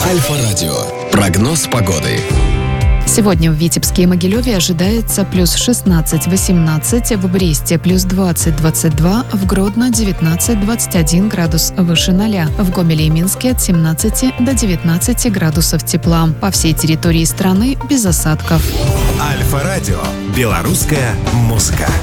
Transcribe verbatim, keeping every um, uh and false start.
Альфа-радио. Прогноз погоды. Сегодня в Витебске и Могилеве ожидается плюс шестнадцать-восемнадцать, в Бресте плюс двадцать-двадцать два, в Гродно девятнадцать-двадцать один градус выше ноля, в Гомеле и Минске от семнадцати до девятнадцати градусов тепла. По всей территории страны без осадков. Альфа-радио. Белорусская музыка.